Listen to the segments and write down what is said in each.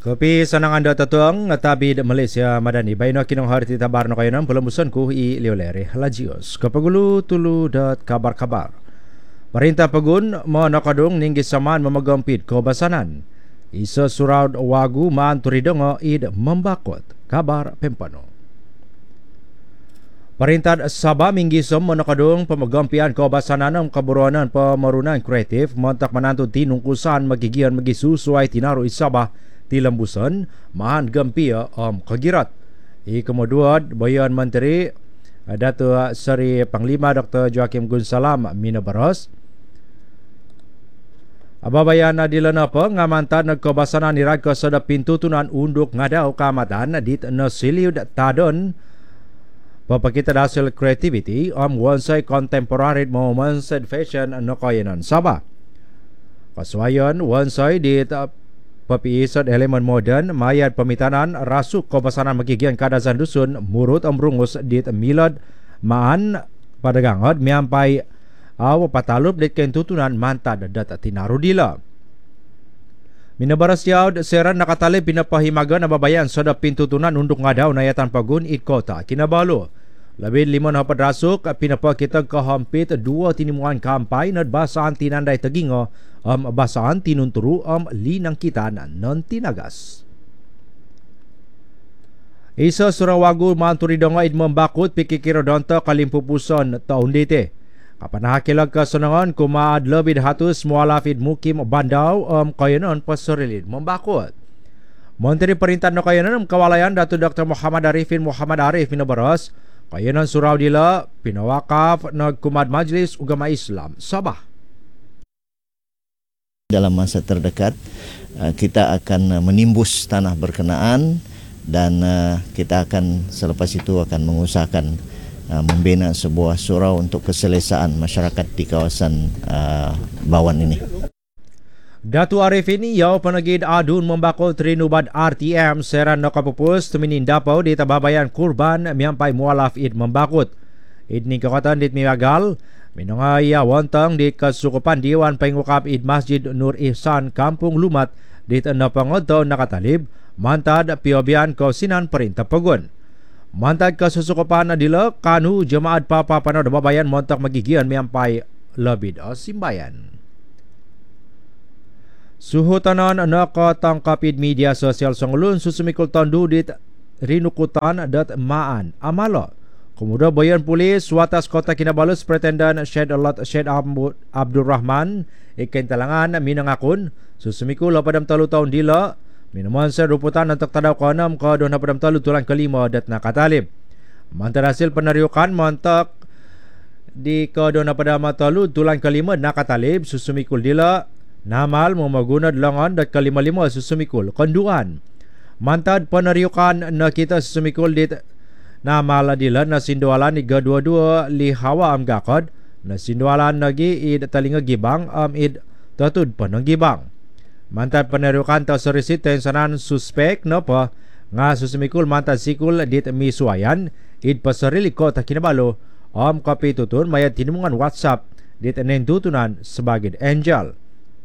Kopi sanang anda tatuang tabi Malaysia Madani. Baino kinong hari tabar no kayo ng pulamusan ko i Leolere Lajios. Kapagulu tulu dat kabar-kabar. Perintah pegun mo nakadung ninggi saman memagampit ko basanan. Isa surau wagu maan turidongo id membakot. Kabar Pempano. Perintah Sabah minggi som menakadung pemagampian kebasanan ng kaburuanan pemarunan kreatif montak menantu tinungkusan magigian magisusuai tinaru Sabah di lembusan mahan gempia kagirat. Kemudian Bayan Menteri Datuk Seri Panglima Dr. Joaquim Gunsalam Minabaros ababayan adilan apa ngamantan kebasanan irat ke sedap pintu tunan unduk ngadau kamatan dit nasiliud tadon papakita hasil creativity wansai contemporary moments and fashion nakayanan Sabah. Kaswayan wansai dit papiisod elemen modern mayat pemitanan rasuk kebasanan magigian kadazan dusun murut amrungus dit milad maan padagangod miampai patalup dit kentutunan mantad dat tinarudila. Minabaras yaud seran nakatali pinapahimagan na babayan sa pintutunan undok ngadaw na yatan pagun it kota kinabalo. Labid limon hapad rasuk pinapakitag kahampit dua tinimuan kampay na basaan tinanday tagingo basaan tinunturu linang kitan non tinagas. Isa surawagu manturidongo id membakut pikikirodonto kalimpupuson taon dite. Kapanahakilag kasunangan kumaad labid hatus mualafid mukim bandaw kayanon pasarilid membakut. Menteri Perintah no kayanon kawalayan Datuk Dr. Muhammad Arifin Muhammad Arif minabaros kayanon surau dila pinawakaf nagkumad Majlis Ugama Islam Sabah. Dalam masa terdekat kita akan menimbus tanah berkenaan dan kita akan selepas itu akan mengusahakan membina sebuah surau untuk keselesaan masyarakat di kawasan Bawan ini. Datu Arif ini yau penagid adun membakul trinubad RTM seran nakapupus tuminin dapau di tababayan kurban miampai mualaf id membakut. Id ni kekatan dit miwagal minangaya wantang di kasukupan Diwan Pengukap id Masjid Nur Ihsan Kampung Lumat dit napangoto nakatalib mantad piobian kausinan perintah pegun. Mantad kasusukupan adila kanu jemaat papa panod babayan montak magigian miampai labid simbayan. Suhu tanan nakatangkapid media sosial songlun susumikul tondu dit rinukutan dat maan amalo. Kemudian bayan polis watas kota Kinabalu Pretendant Syed Abdul Rahman ikan talangan minangakun susumikul 83 tahun dila minuman sa ruputan untuk tadaw konam ke 23 tulang kelima dat nakatalib. Mantan hasil penariukan mantak di ke 23 tulang kelima nakatalib susumikul dila namal memagunad langan dat kelima-lima susumikul konduan. Mantan penariukan nakita susumikul dit namal dila nasindualan iga 22 lihawa amgakod nasindualan nagi id talinga gibang id tatud panang gibang. Mantan penerukan tau serisit tensanan suspek napa nga susumikul mantan sikul dit misuayan id pasarili kota Kinabalu kopi tutun mayat tinumungan WhatsApp dit nentutunan sebagai angel.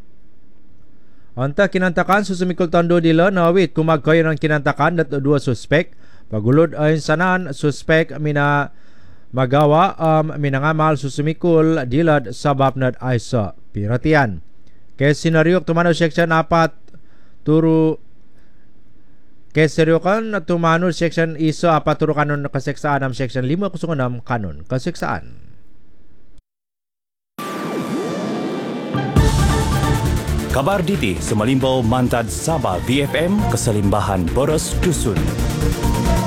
Anta kinantakan susumikul tondo dila nawit kumagkayon ang kinantakan dat dua suspek pagulod ay sanan suspek mina magawa minangamal susumikul dilad sabab nad aysa piratian. Kaya senaryo tumano section 4 turu kaya senaryo kan tumano section iso 4 turu kanon kaseksaan am section 506 kanon kaseksaan. Kabar diti sumalimbao mantad Sabah VFM keselimbahan boros dusun.